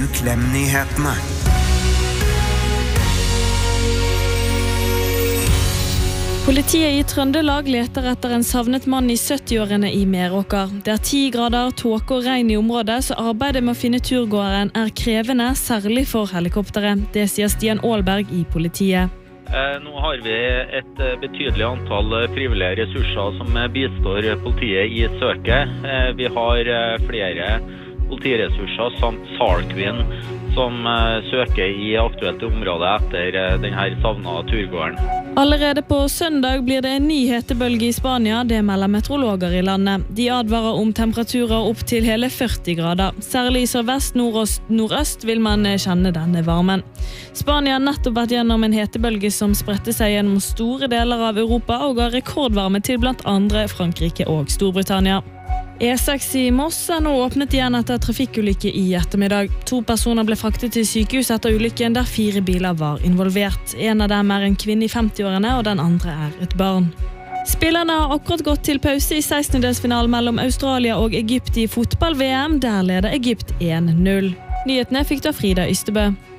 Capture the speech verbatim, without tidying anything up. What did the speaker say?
Klem-nyhetene. Politiet i Trøndelag leter etter en savnet mann i sytti-årene i Meråker. Det er ti grader, tåke og regn i området, så arbeidet med å finne turgåeren er krevende, særlig for helikopteret. Det sier Stian Aalberg i politiet. Nå har vi et betydelig antall frivillige ressurser som bistår politiet i søket. Vi har flere politiressurser samt Sarkvin som søker i aktuelt område etter denne savnet turgåeren. Allerede på søndag blir det en ny hetebølge i Spania, det melder meteorologer i landet. De advarer om temperaturer opp til hele førti grader. Særlig i sørvest, nordøst, nordøst vil man kjenne denne varmen. Spania har nettopp vært gjennom en hetebølge som spredte seg gjennom store deler av Europa og ga rekordvarme til blant andre Frankrike og Storbritannia. E seks i Moss er nå åpnet igjen etter trafikkulykke i ettermiddag. To personer ble fraktet til sykehus etter ulykken der fire biler var involvert. En av dem er en kvinne i femti-årene, og den andre er et barn. Spillerne har akkurat gått til pause i sekstendedelsfinalen mellom Australia og Egypt i fotball-V M. Der leder Egypt én null. Nyhetene fikk da Frida Ystebø.